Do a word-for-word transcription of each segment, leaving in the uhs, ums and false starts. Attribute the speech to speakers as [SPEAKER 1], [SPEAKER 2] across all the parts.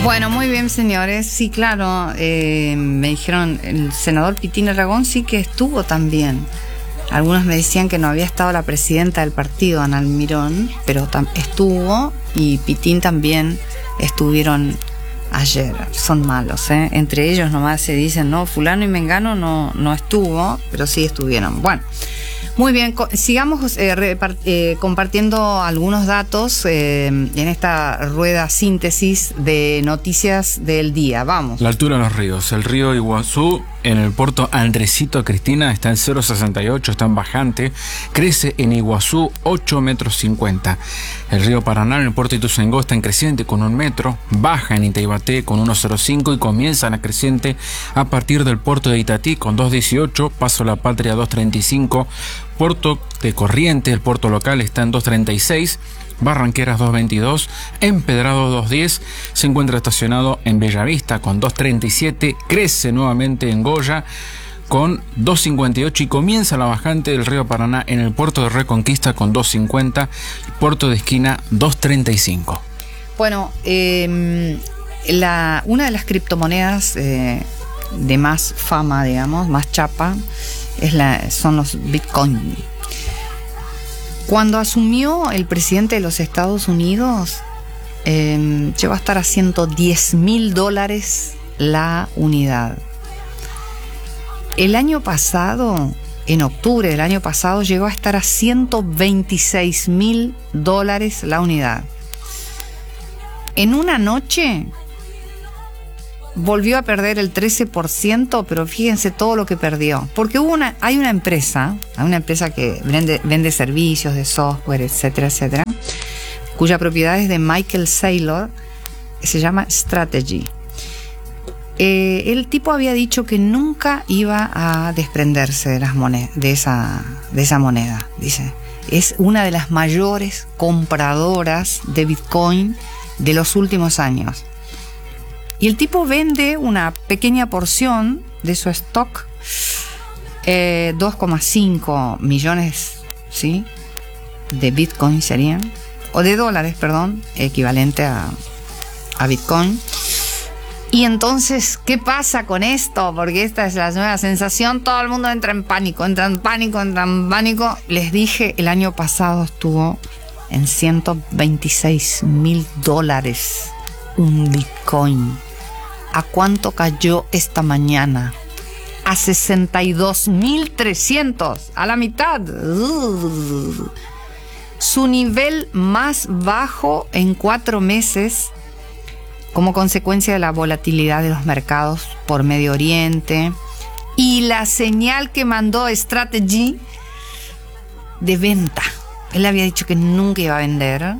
[SPEAKER 1] Bueno, muy bien, señores. Sí, claro, eh, me dijeron, el senador Pitín Aragón sí que estuvo también. Algunos me decían que no había estado la presidenta del partido, Ana Almirón, pero estuvo, y Pitín también estuvieron ayer. Son malos, ¿eh? Entre ellos nomás se dicen, no, fulano y mengano no, no estuvo, pero sí estuvieron. Bueno, muy bien, sigamos eh, eh, compartiendo algunos datos eh, en esta rueda síntesis de noticias del día. Vamos.
[SPEAKER 2] La altura de los ríos. El río Iguazú en el puerto Andresito Cristina está en cero coma sesenta y ocho, está en bajante. Crece en Iguazú ocho metros cincuenta. El río Paraná en el puerto Ituzaingó está en creciente con un metro. Baja en Itaibaté con uno coma cero cinco y comienza la creciente a partir del puerto de Itatí con dos coma dieciocho. Paso La Patria dos coma treinta y cinco. Puerto de Corrientes, el puerto local, está en dos coma treinta y seis. Barranqueras dos coma veintidós, Empedrado dos coma diez, se encuentra estacionado en Bellavista con dos coma treinta y siete, crece nuevamente en Goya con dos coma cincuenta y ocho y comienza la bajante del río Paraná en el puerto de Reconquista con dos coma cincuenta, puerto de Esquina dos coma treinta y cinco.
[SPEAKER 1] Bueno, eh, la, una de las criptomonedas eh, de más fama, digamos, más chapa, es la, son los Bitcoin. Cuando asumió el presidente de los Estados Unidos, eh, llegó a estar a ciento diez mil dólares la unidad. El año pasado, en octubre del año pasado, llegó a estar a ciento veintiséis mil dólares la unidad. En una noche volvió a perder el trece por ciento, pero fíjense todo lo que perdió. Porque hubo una, hay una empresa, hay una empresa que vende, vende servicios de software, etcétera, etcétera, cuya propiedad es de Michael Saylor, se llama Strategy. Eh, el tipo había dicho que nunca iba a desprenderse de las monedas, de esa, de esa moneda, dice. Es una de las mayores compradoras de Bitcoin de los últimos años. Y el tipo vende una pequeña porción de su stock, eh, dos coma cinco millones, ¿sí?, de Bitcoin serían, o de dólares, perdón, equivalente a, a Bitcoin. Y entonces, ¿qué pasa con esto? Porque esta es la nueva sensación, todo el mundo entra en pánico, entra en pánico, entra en pánico. Les dije, el año pasado estuvo en ciento veintiséis mil dólares un Bitcoin. ¿A cuánto cayó esta mañana? A sesenta y dos mil trescientos, a la mitad. Uh. Su nivel más bajo en cuatro meses, como consecuencia de la volatilidad de los mercados por Medio Oriente y la señal que mandó Strategy de venta. Él había dicho que nunca iba a vender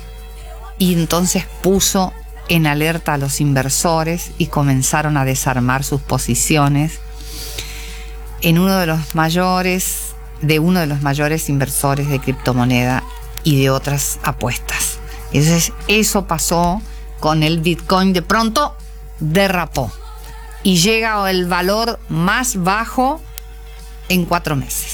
[SPEAKER 1] y entonces puso en alerta a los inversores y comenzaron a desarmar sus posiciones en uno de los mayores, de uno de los mayores inversores de criptomoneda y de otras apuestas. Entonces, eso pasó con el Bitcoin. De pronto derrapó y llega al valor más bajo en cuatro meses.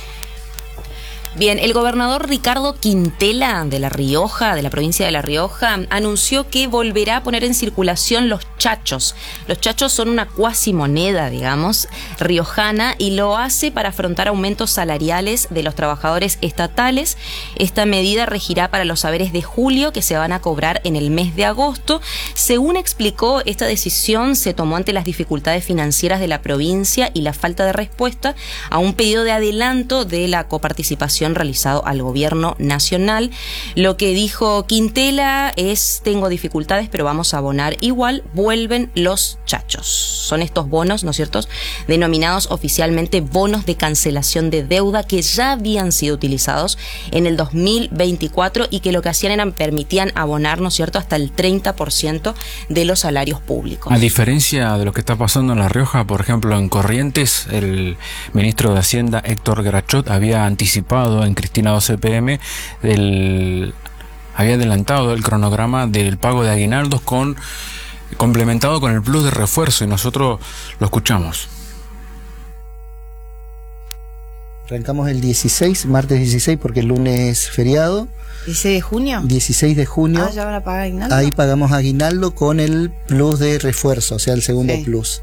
[SPEAKER 3] Bien, el gobernador Ricardo Quintela de La Rioja, de la provincia de La Rioja, anunció que volverá a poner en circulación los chachos. Los chachos son una cuasimoneda, digamos, riojana, y lo hace para afrontar aumentos salariales de los trabajadores estatales. Esta medida regirá para los haberes de julio, que se van a cobrar en el mes de agosto. Según explicó, esta decisión se tomó ante las dificultades financieras de la provincia y la falta de respuesta a un pedido de adelanto de la coparticipación realizado al gobierno nacional. Lo que dijo Quintela es: tengo dificultades, pero vamos a abonar igual. Vuelven los chachos. Son estos bonos, ¿no es cierto?, denominados oficialmente bonos de cancelación de deuda, que ya habían sido utilizados en el dos mil veinticuatro y que lo que hacían era permitían abonar, ¿no es cierto?, hasta el treinta por ciento de los salarios públicos.
[SPEAKER 2] A diferencia de lo que está pasando en La Rioja, por ejemplo, en Corrientes, el ministro de Hacienda, Héctor Grachot, había anticipado en Cristina doce P M del, había adelantado el cronograma del pago de aguinaldos con complementado con el plus de refuerzo, y nosotros lo escuchamos.
[SPEAKER 4] Arrancamos el dieciséis, martes dieciséis, porque el lunes es feriado.
[SPEAKER 1] ¿dieciséis de junio?
[SPEAKER 4] dieciséis de junio.
[SPEAKER 1] Ah, ¿ya van a pagar aguinaldo?
[SPEAKER 4] Ahí pagamos aguinaldo con el plus de refuerzo, o sea, el segundo
[SPEAKER 1] sí.
[SPEAKER 4] plus.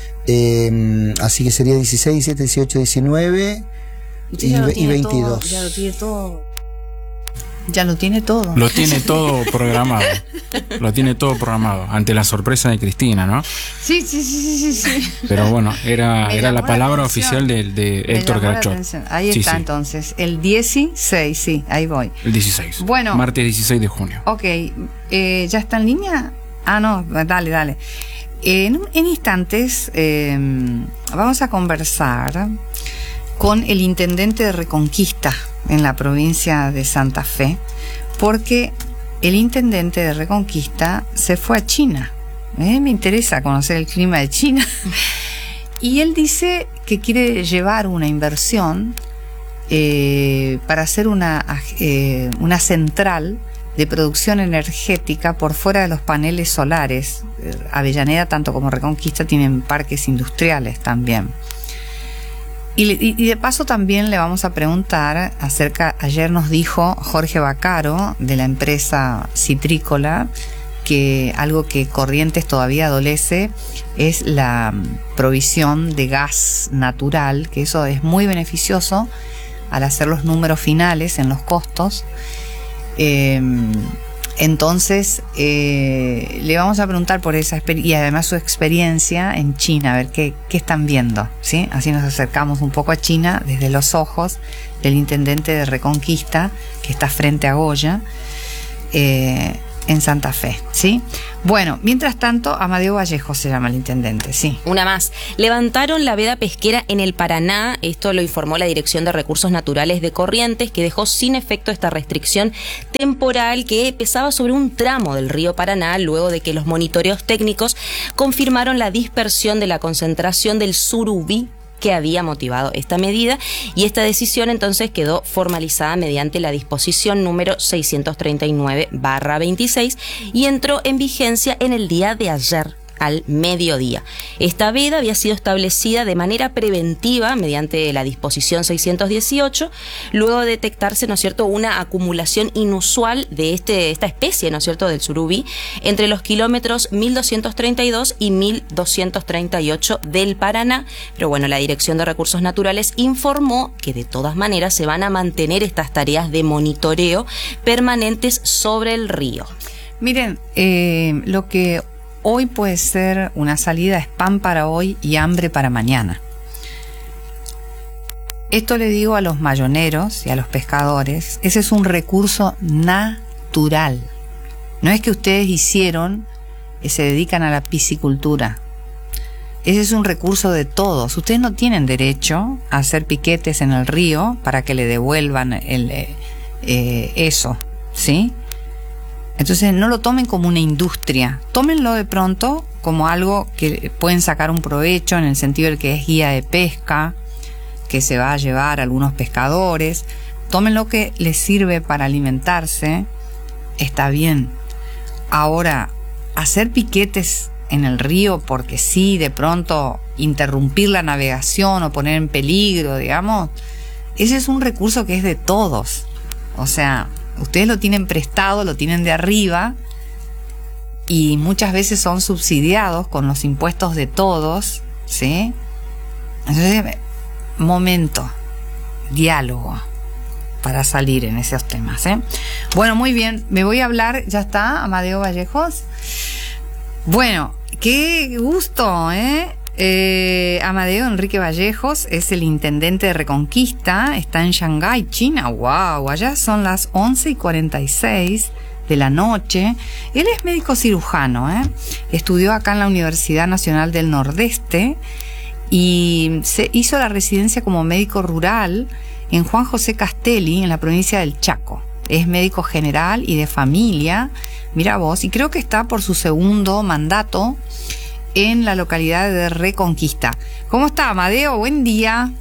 [SPEAKER 4] Eh, así que sería dieciséis, diecisiete, dieciocho, diecinueve y, y veintidós.
[SPEAKER 1] Todo, ya lo tiene todo. Ya lo tiene todo.
[SPEAKER 2] Lo tiene todo programado. Lo tiene todo programado. Ante la sorpresa de Cristina, ¿no?
[SPEAKER 1] Sí, sí, sí, sí, sí.
[SPEAKER 2] Pero bueno, era,
[SPEAKER 1] Me
[SPEAKER 2] era la
[SPEAKER 1] llamó
[SPEAKER 2] palabra
[SPEAKER 1] la atención.
[SPEAKER 2] oficial de, de
[SPEAKER 1] Me
[SPEAKER 2] Héctor
[SPEAKER 1] llamó la
[SPEAKER 2] Grachot.
[SPEAKER 1] atención. Ahí
[SPEAKER 2] Sí,
[SPEAKER 1] está
[SPEAKER 2] sí.
[SPEAKER 1] entonces. El dieciséis, sí, ahí voy.
[SPEAKER 2] El dieciséis.
[SPEAKER 1] Bueno.
[SPEAKER 2] Martes dieciséis de junio.
[SPEAKER 1] Ok, eh, ¿ya está en línea? Ah, no, dale, dale. Eh, en, en instantes eh, vamos a conversar con el intendente de Reconquista en la provincia de Santa Fe, porque el intendente de Reconquista se fue a China. Eh, me interesa conocer el clima de China. Y él dice que quiere llevar una inversión eh, para hacer una, eh, una central de producción energética por fuera de los paneles solares. Avellaneda, tanto como Reconquista, tienen parques industriales también. Y, y, y de paso también le vamos a preguntar acerca, ayer nos dijo Jorge Bacaro de la empresa citrícola que algo que Corrientes todavía adolece es la provisión de gas natural, que eso es muy beneficioso al hacer los números finales en los costos. Eh, entonces eh, le vamos a preguntar por esa experiencia y además su experiencia en China, a ver qué, qué están viendo, ¿sí? Así nos acercamos un poco a China desde los ojos del intendente de Reconquista, que está frente a Goya, eh, en Santa Fe, ¿sí? Bueno, mientras tanto, Amadeo Vallejo se llama el intendente, sí.
[SPEAKER 3] Una más. Levantaron la veda pesquera en el Paraná. Esto lo informó la Dirección de Recursos Naturales de Corrientes, que dejó sin efecto esta restricción temporal que pesaba sobre un tramo del río Paraná, luego de que los monitoreos técnicos confirmaron la dispersión de la concentración del surubí que había motivado esta medida, y esta decisión entonces quedó formalizada mediante la disposición número seiscientos treinta y nueve barra veintiséis y entró en vigencia en el día de ayer al mediodía. Esta veda había sido establecida de manera preventiva mediante la disposición seiscientos dieciocho, luego de detectarse, ¿no es cierto?, una acumulación inusual de este, esta especie, ¿no es cierto?, del surubí entre los kilómetros mil doscientos treinta y dos y mil doscientos treinta y ocho del Paraná. Pero bueno, la Dirección de Recursos Naturales informó que de todas maneras se van a mantener estas tareas de monitoreo permanentes sobre el río.
[SPEAKER 1] Miren, eh, lo que hoy puede ser una salida es pan para hoy y hambre para mañana. Esto le digo a los mayoneros y a los pescadores, ese es un recurso natural. No es que ustedes hicieron, eh, se dedican a la piscicultura. Ese es un recurso de todos. Ustedes no tienen derecho a hacer piquetes en el río para que le devuelvan el, eh, eh, eso, ¿sí? Entonces no lo tomen como una industria, tómenlo de pronto como algo que pueden sacar un provecho en el sentido de que es guía de pesca, que se va a llevar a algunos pescadores, tomen lo que les sirve para alimentarse, está bien. Ahora, hacer piquetes en el río porque sí, de pronto interrumpir la navegación o poner en peligro, digamos, ese es un recurso que es de todos, o sea, ustedes lo tienen prestado, lo tienen de arriba y muchas veces son subsidiados con los impuestos de todos, ¿sí? Entonces, momento, diálogo para salir en esos temas, ¿eh? Bueno, muy bien, me voy a hablar, ya está, Amadeo Vallejos. Bueno, qué gusto, ¿eh? Eh, Amadeo Enrique Vallejos es el intendente de Reconquista, está en Shanghái, China. Wow, allá son las once y cuarenta y seis de la noche. Él es médico cirujano, ¿eh? Estudió acá en la Universidad Nacional del Nordeste y se hizo la residencia como médico rural en Juan José Castelli, en la provincia del Chaco. Es médico general y de familia, mira vos, y creo que está por su segundo mandato en la localidad de Reconquista. ¿Cómo está, Amadeo? Buen día.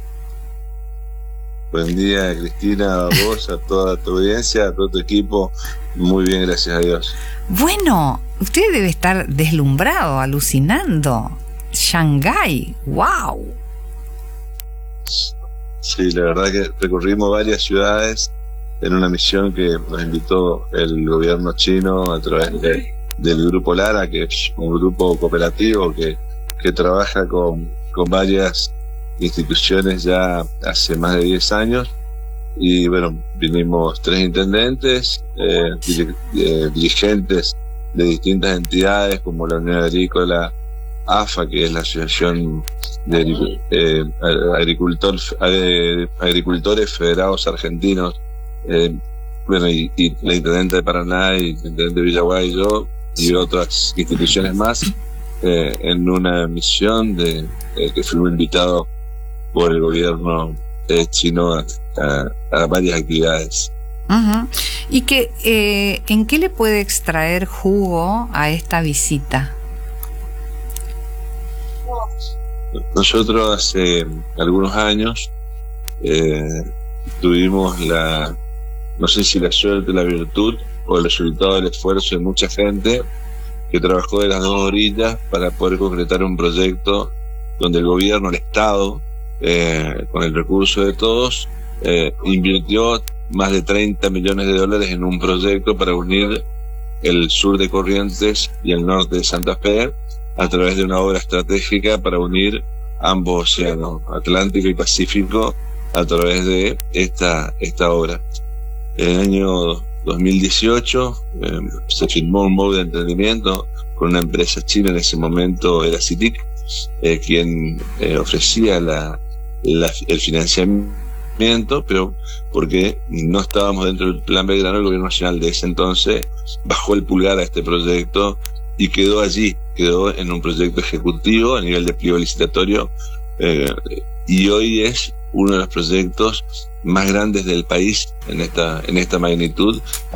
[SPEAKER 5] Buen día, Cristina, a vos, a toda tu audiencia, a todo tu equipo. Muy bien, gracias a Dios.
[SPEAKER 1] Bueno, usted debe estar deslumbrado, alucinando. Shanghái, wow.
[SPEAKER 5] Sí, la verdad que recorrimos varias ciudades en una misión que nos invitó el gobierno chino a través de, del Grupo Lara, que es un grupo cooperativo que, que trabaja con, con varias instituciones ya hace más de diez años. Y bueno, vinimos tres intendentes, eh, dir, eh, dirigentes de distintas entidades como la Unión Agrícola, A F A, que es la Asociación de eh, Agricultor, eh, Agricultores Federados Argentinos, eh, bueno, y, y la Intendente de Paraná y la Intendente de Villaguay y yo, y otras instituciones más, eh, en una misión de eh, que fuimos invitados por el gobierno eh, chino a, a, a varias actividades.
[SPEAKER 1] Uh-huh. ¿Y que, eh, en qué le puede extraer jugo a esta visita?
[SPEAKER 5] Nosotros hace algunos años eh, tuvimos la, no sé si la suerte, la virtud o el resultado del esfuerzo de mucha gente que trabajó de las dos orillas para poder concretar un proyecto donde el gobierno, el Estado, eh, con el recurso de todos, eh, invirtió más de treinta millones de dólares en un proyecto para unir el sur de Corrientes y el norte de Santa Fe a través de una obra estratégica para unir ambos océanos, Atlántico y Pacífico, a través de esta, esta obra. En el año dos mil dieciocho eh, se firmó un móvil de entendimiento con una empresa china, en ese momento era CITIC, eh, quien eh, ofrecía la, la, el financiamiento, pero porque no estábamos dentro del Plan Belgrano, el gobierno nacional de ese entonces bajó el pulgar a este proyecto y quedó allí, quedó en un proyecto ejecutivo a nivel de pliego licitatorio, eh, y hoy es uno de los proyectos más grandes del país en esta, en esta magnitud,